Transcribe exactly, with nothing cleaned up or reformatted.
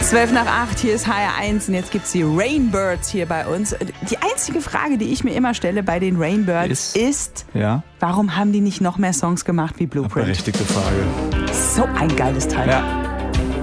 zwölf nach acht, hier ist H R eins und jetzt gibt es die Rainbirds hier bei uns. Die einzige Frage, die ich mir immer stelle bei den Rainbirds ist, ist ja? warum haben die nicht noch mehr Songs gemacht wie Blueprint? Berechtigte Frage. So ein geiles Teil. Ja.